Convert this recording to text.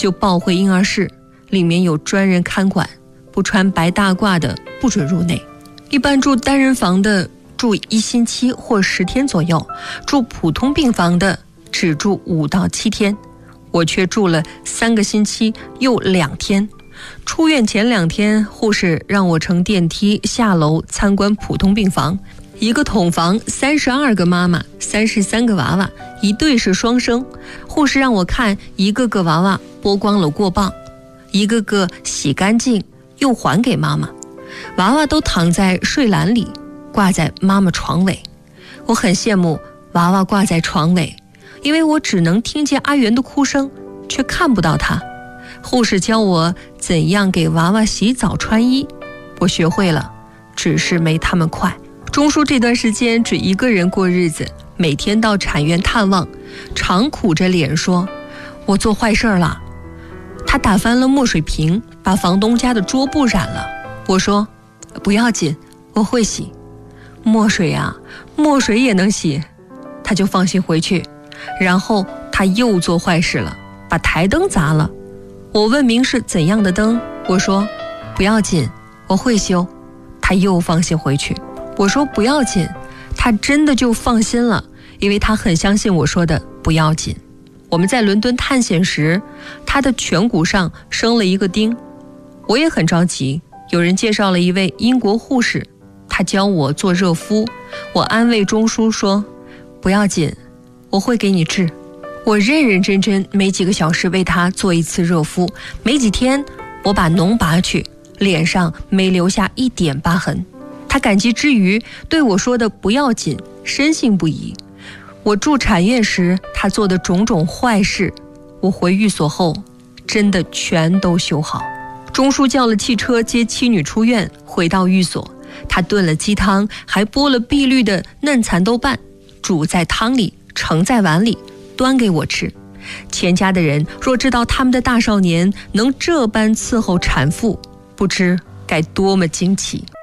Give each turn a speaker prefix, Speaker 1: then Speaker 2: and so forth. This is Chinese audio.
Speaker 1: 就抱回婴儿室，里面有专人看管，不穿白大褂的不准入内。一般住单人房的住1星期或10天左右，住普通病房的只住5到7天，我却住了3个星期又2天。出院前2天，护士让我乘电梯下楼参观普通病房，一个筒房32个妈妈，33个娃娃，一对是双生。护士让我看一个个娃娃剥光了过磅，一个个洗干净又还给妈妈，娃娃都躺在睡篮里，挂在妈妈床尾。我很羡慕娃娃挂在床尾，因为我只能听见阿元的哭声，却看不到他。护士教我怎样给娃娃洗澡穿衣，我学会了，只是没他们快。钟叔这段时间只一个人过日子，每天到产院探望，常苦着脸说：“我做坏事了。”他打翻了墨水瓶，把房东家的桌布染了。我说：“不要紧，我会洗。”墨水啊，墨水也能洗。他就放心回去。然后他又做坏事了，把台灯砸了。我问明是怎样的灯，我说：“不要紧，我会修。”他又放心回去。我说不要紧，他真的就放心了，因为他很相信我说的不要紧。我们在伦敦探险时，他的颧骨上生了一个钉，我也很着急。有人介绍了一位英国护士，他教我做热敷。我安慰钟叔说：“不要紧，我会给你治。”我认认真真没几个小时为他做一次热敷，没几天我把脓拔去，脸上没留下一点疤痕。他感激之余对我说的不要紧深信不疑。我住产院时他做的种种坏事，我回寓所后真的全都修好。钟叔叫了汽车接妻女出院，回到寓所，他炖了鸡汤，还剥了碧绿的嫩蚕豆瓣，煮在汤里，盛在碗里，端给我吃。钱家的人若知道他们的大少年能这般伺候产妇，不知该多么惊奇。